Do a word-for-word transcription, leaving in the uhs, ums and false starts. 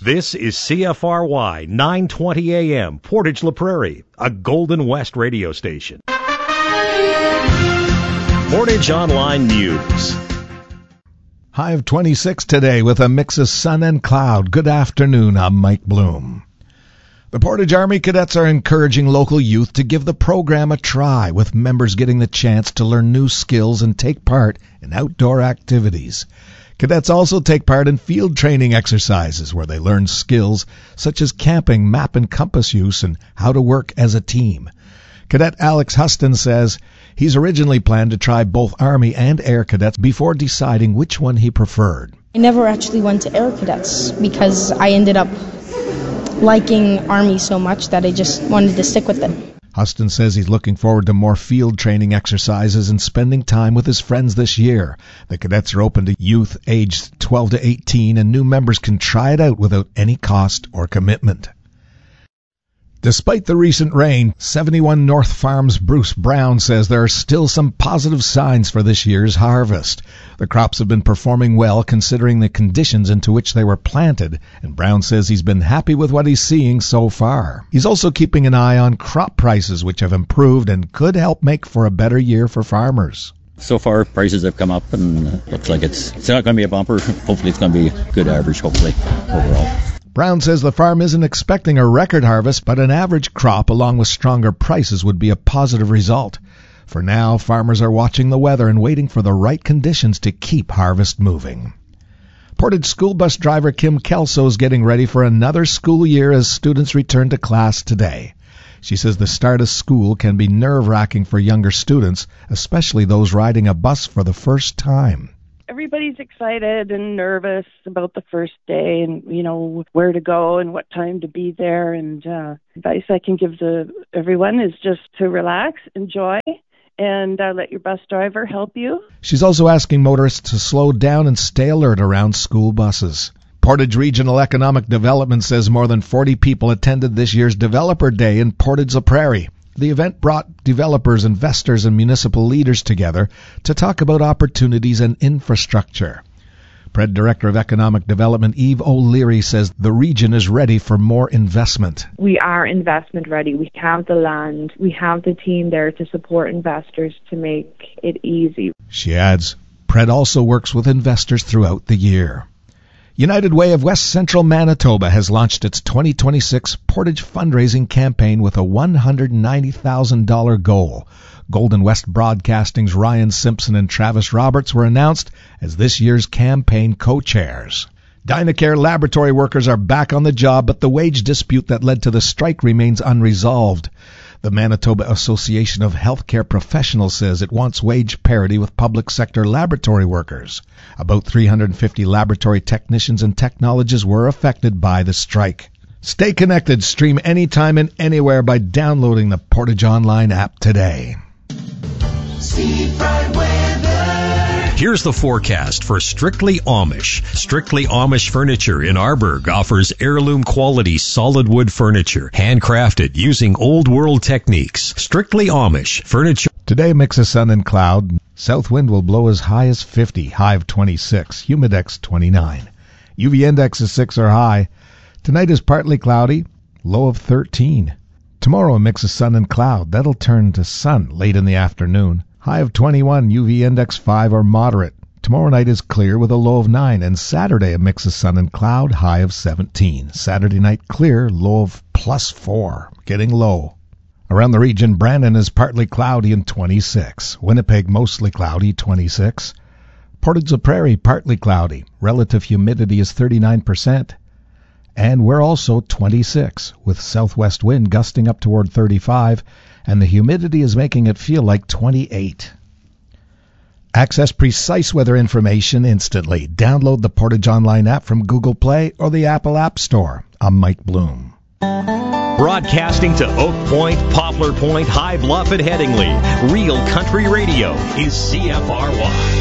This is C F R Y nine twenty A M, Portage La Prairie, a Golden West radio station. Portage Online News. High of twenty-six today with a mix of sun and cloud. Good afternoon, I'm Mike Bloom. The Portage Army Cadets are encouraging local youth to give the program a try, with members getting the chance to learn new skills and take part in outdoor activities. Cadets also take part in field training exercises where they learn skills such as camping, map and compass use, and how to work as a team. Cadet Alex Huston says he's originally planned to try both Army and Air Cadets before deciding which one he preferred. I never actually went to Air Cadets because I ended up liking Army so much that I just wanted to stick with it. Huston says he's looking forward to more field training exercises and spending time with his friends this year. The cadets are open to youth aged twelve to eighteen, and new members can try it out without any cost or commitment. Despite the recent rain, seventy-one North Farms' Bruce Brown says there are still some positive signs for this year's harvest. The crops have been performing well considering the conditions into which they were planted, and Brown says he's been happy with what he's seeing so far. He's also keeping an eye on crop prices, which have improved and could help make for a better year for farmers. So far, prices have come up, and it looks like it's, it's not going to be a bumper. Hopefully it's going to be a good average, hopefully, overall. Brown says the farm isn't expecting a record harvest, but an average crop along with stronger prices would be a positive result. For now, farmers are watching the weather and waiting for the right conditions to keep harvest moving. Portage school bus driver Kim Kelso is getting ready for another school year as students return to class today. She says the start of school can be nerve-wracking for younger students, especially those riding a bus for the first time. Everybody's excited and nervous about the first day and, you know, where to go and what time to be there. And uh, advice I can give to everyone is just to relax, enjoy, and uh, let your bus driver help you. She's also asking motorists to slow down and stay alert around school buses. Portage Regional Economic Development says more than forty people attended this year's Developer Day in Portage La Prairie. The event brought developers, investors, and municipal leaders together to talk about opportunities and infrastructure. P R E D Director of Economic Development Eve O'Leary says the region is ready for more investment. We are investment ready. We have the land. We have the team there to support investors to make it easy. She adds, P R E D also works with investors throughout the year. United Way of West Central Manitoba has launched its twenty twenty-six Portage fundraising campaign with a one hundred ninety thousand dollars goal. Golden West Broadcasting's Ryan Simpson and Travis Roberts were announced as this year's campaign co-chairs. Dynacare laboratory workers are back on the job, but the wage dispute that led to the strike remains unresolved. The Manitoba Association of Healthcare Professionals says it wants wage parity with public sector laboratory workers. About three hundred fifty laboratory technicians and technologists were affected by the strike. Stay connected. Stream anytime and anywhere by downloading the Portage Online app today. Here's the forecast for Strictly Amish. Strictly Amish Furniture in Arborg offers heirloom quality solid wood furniture, handcrafted using old world techniques. Strictly Amish Furniture. Today, mix of sun and cloud. South wind will blow as high as fifty, high of twenty-six, humidex twenty-nine. U V index is six or high. Tonight is partly cloudy, low of thirteen. Tomorrow, a mix of sun and cloud. That'll turn to sun late in the afternoon. High of twenty-one, U V index five or moderate. Tomorrow night is clear with a low of nine, and Saturday a mix of sun and cloud, high of seventeen. Saturday night clear, low of plus four, getting low. Around the region, Brandon is partly cloudy and twenty-six. Winnipeg mostly cloudy, twenty-six. Portage La Prairie partly cloudy. Relative humidity is thirty-nine percent. And we're also twenty-six, with southwest wind gusting up toward thirty-five, and the humidity is making it feel like twenty-eight. Access precise weather information instantly. Download the Portage Online app from Google Play or the Apple App Store. I'm Mike Bloom. Broadcasting to Oak Point, Poplar Point, High Bluff, and Headingley. Real Country Radio is C F R Y.